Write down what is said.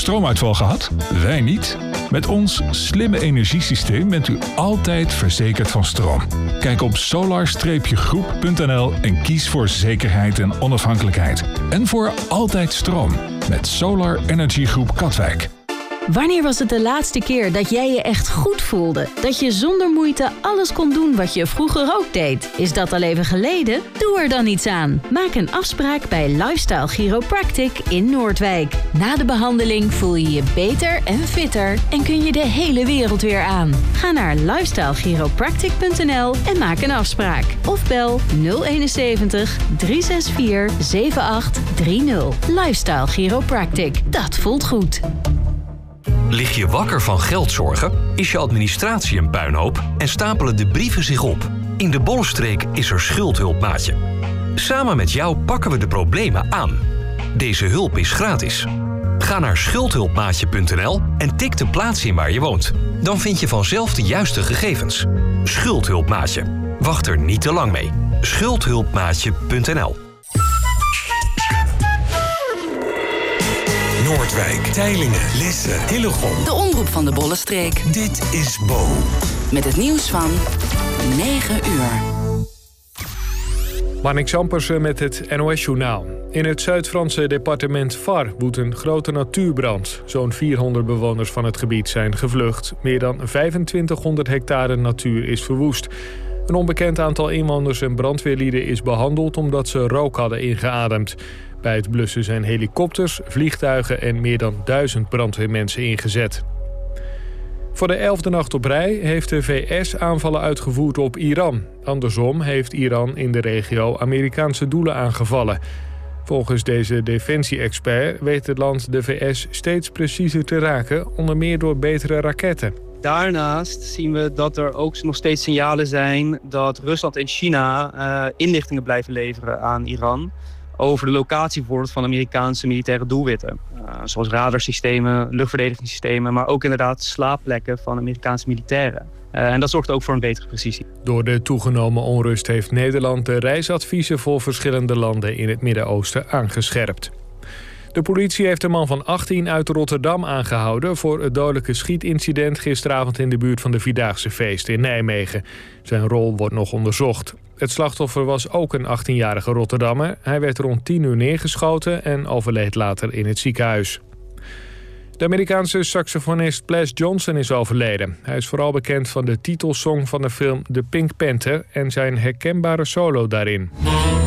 stroomuitval gehad? Wij niet. Met ons slimme energiesysteem bent u altijd verzekerd van stroom. Kijk op solar-groep.nl en kies voor zekerheid en onafhankelijkheid. En voor altijd stroom met Solar Energy Groep Katwijk. Wanneer was het de laatste keer dat jij je echt goed voelde? Dat je zonder moeite alles kon doen wat je vroeger ook deed? Is dat al even geleden? Doe er dan iets aan. Maak een afspraak bij Lifestyle Chiropractic in Noordwijk. Na de behandeling voel je je beter en fitter en kun je de hele wereld weer aan. Ga naar lifestylechiropractic.nl en maak een afspraak. Of bel 071 364 7830. Lifestyle Chiropractic. Dat voelt goed. Lig je wakker van geldzorgen? Is je administratie een puinhoop? En stapelen de brieven zich op? In de Bollenstreek is er Schuldhulpmaatje. Samen met jou pakken we de problemen aan. Deze hulp is gratis. Ga naar schuldhulpmaatje.nl en tik de plaats in waar je woont. Dan vind je vanzelf de juiste gegevens. Schuldhulpmaatje. Wacht er niet te lang mee. Schuldhulpmaatje.nl. Noordwijk, Teylingen, Lisse, Hillegom. De omroep van de Bollenstreek. Dit is Bo. Met het nieuws van 9 uur. Marnix Ampersen met het NOS-journaal. In het Zuid-Franse departement Var woedt een grote natuurbrand. Zo'n 400 bewoners van het gebied zijn gevlucht. Meer dan 2500 hectare natuur is verwoest. Een onbekend aantal inwoners en brandweerlieden is behandeld omdat ze rook hadden ingeademd. Bij het blussen zijn helikopters, vliegtuigen en meer dan 1000 brandweermensen ingezet. Voor de 11e nacht op rij heeft de VS aanvallen uitgevoerd op Iran. Andersom heeft Iran in de regio Amerikaanse doelen aangevallen. Volgens deze defensie-expert weet het land de VS steeds preciezer te raken, onder meer door betere raketten. Daarnaast zien we dat er ook nog steeds signalen zijn dat Rusland en China inlichtingen blijven leveren aan Iran over de locatie bijvoorbeeld van Amerikaanse militaire doelwitten. Zoals radarsystemen, luchtverdedigingssystemen, maar ook inderdaad slaapplekken van Amerikaanse militairen. En dat zorgt ook voor een betere precisie. Door de toegenomen onrust heeft Nederland de reisadviezen voor verschillende landen in het Midden-Oosten aangescherpt. De politie heeft een man van 18 uit Rotterdam aangehouden voor het dodelijke schietincident gisteravond in de buurt van de Vierdaagse Feest in Nijmegen. Zijn rol wordt nog onderzocht. Het slachtoffer was ook een 18-jarige Rotterdammer. Hij werd rond 10 uur neergeschoten en overleed later in het ziekenhuis. De Amerikaanse saxofonist Ples Johnson is overleden. Hij is vooral bekend van de titelsong van de film The Pink Panther en zijn herkenbare solo daarin.